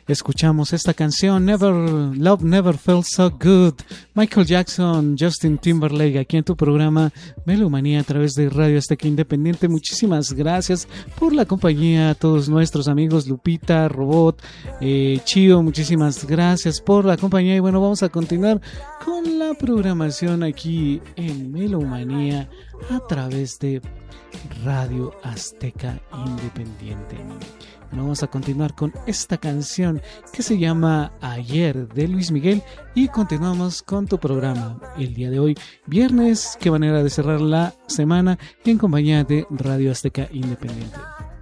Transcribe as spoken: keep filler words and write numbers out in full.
escuchamos esta canción, Never Love Never Felt So Good, Michael Jackson, Justin Timberlake, aquí en tu programa Melomanía a través de Radio Azteca Independiente. Muchísimas gracias por la compañía a todos nuestros amigos, Lupita, Robot, eh, Chío, muchísimas gracias por la compañía. Y bueno, vamos a continuar con la programación aquí en Melomanía a través de Radio Azteca Independiente. Bueno, vamos a continuar con esta canción que se llama Ayer de Luis Miguel y continuamos con tu programa el día de hoy, viernes. Qué manera de cerrar la semana en compañía de Radio Azteca Independiente.